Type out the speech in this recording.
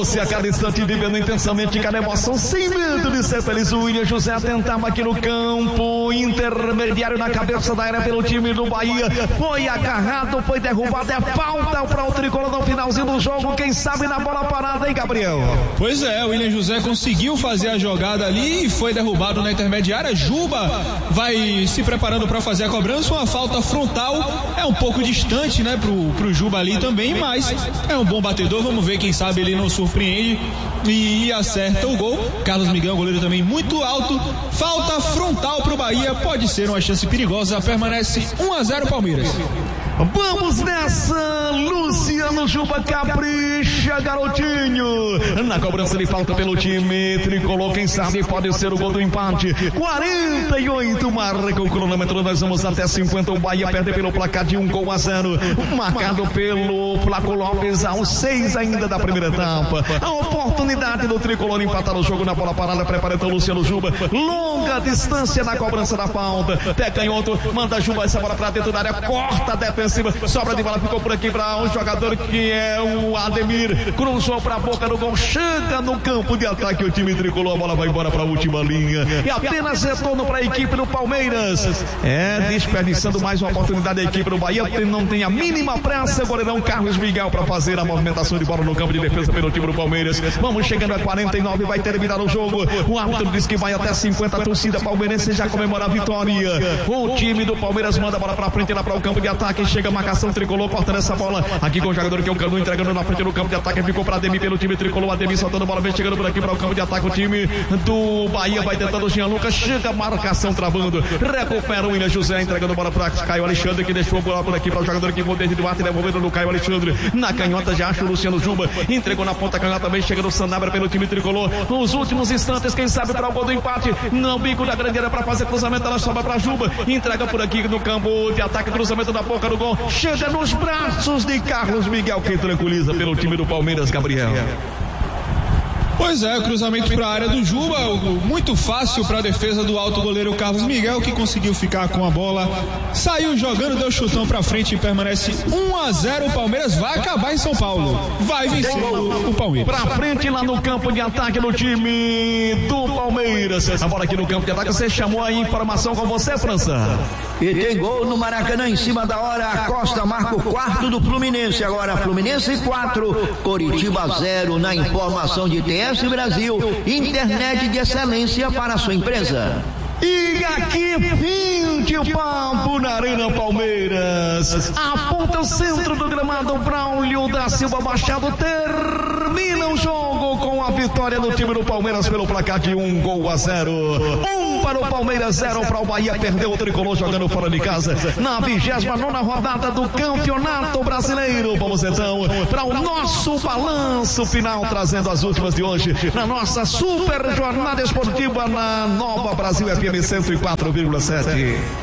você a cada instante vivendo intensamente cada emoção, sem medo de ser feliz. O William José tentava aqui no campo intermediário na cabeça da área pelo time do Bahia, foi agarrado, foi derrubado, é falta para o tricolor no finalzinho do jogo, quem sabe na bola parada, hein, Gabriel? Pois é, o William José conseguiu fazer a jogada ali e foi derrubado na intermediária. Juba vai se preparando para fazer a cobrança, uma falta frontal, é um pouco distante, né, pro Juba ali também, mas é um bom batedor, vamos ver, quem sabe ele não surpreende e acerta o gol. Carlos Miguel, goleiro também muito alto, falta frontal pro Bahia, pode ser uma chance perigosa, permanece 1-0 Palmeiras. Vamos nessa, Luciano Juba capricha, garotinho. Na cobrança de falta pelo time tricolor, quem sabe pode ser o gol do empate. 48 marca o cronômetro, nós vamos até 50. O Bahia perde pelo placar de 1-0, marcado pelo Flaco Lopes aos 6 ainda da primeira etapa. A oportunidade do tricolor empatar o jogo na bola parada, preparando o Luciano Juba, longa distância na cobrança da falta, pé canhoto, manda Juba essa bola pra dentro da área, corta a defensiva, sobra de bola, ficou por aqui para um jogador que é o Ademir, cruzou para a boca do gol, chega no campo de ataque o time tricolor, a bola vai embora para a última linha, e apenas retorno para a equipe do Palmeiras, desperdiçando mais uma oportunidade da equipe do Bahia, não tem a mínima pressa, goleirão Carlos Miguel para fazer a movimentação de bola no campo de defesa pelo time do Palmeiras. Vamos chegando a 49, vai terminar o jogo, o árbitro diz que vai até 50, a torcida palmeirense já comemora a vitória, o time do Palmeiras manda a bola para frente, lá para o campo de ataque, chega a marcação tricolor, cortando essa bola aqui com o jogador que é o Canu, entregando na frente do campo de ataque, ficou para Ademir pelo time tricolor, Ademir soltando a bola, vem chegando por aqui para o campo de ataque, o time do Bahia vai tentando o Jean Lucas, chega a marcação travando, recupera o William José, entregando a bola para Caio Alexandre, que deixou a bola por aqui para o jogador que voltou desde o arte, devolvendo no Caio Alexandre, na canhota já acha o Luciano Juba, entregou na ponta canhota, também chega no Sanabra pelo time tricolor, nos últimos instantes, quem sabe para o gol do empate, no bico da grande área para fazer cruzamento, ela sobra para Juba, entrega por aqui no campo de ataque, cruzamento na boca do gol, chega nos braços de Carlos Miguel, que tranquiliza pelo time do Palmeiras, Gabriel. Pois é, cruzamento para a área do Juba, muito fácil para a defesa do alto goleiro Carlos Miguel, que conseguiu ficar com a bola, saiu jogando, deu chutão para frente e permanece 1-0. O Palmeiras vai acabar em São Paulo, vai vencer o Palmeiras. Para frente lá no campo de ataque do time do Palmeiras. A bola aqui no campo de ataque, você chamou a informação com você, França. E tem gol no Maracanã em cima da hora, a Costa marca o quarto do Fluminense, agora Fluminense 4, Coritiba 0, na informação de TS Brasil, internet de excelência para a sua empresa. E aqui, fim de papo na Arena Palmeiras. Aponta o centro do gramado, Braulio da Silva Machado termina o jogo com a vitória do time do Palmeiras pelo placar de 1-0. 1 para o Palmeiras, 0 para o Bahia. Perdeu o tricolor jogando fora de casa na 29ª rodada do Campeonato Brasileiro. Vamos então para o nosso balanço final, trazendo as últimas de hoje na nossa super jornada esportiva na Nova Brasil FM 104,7.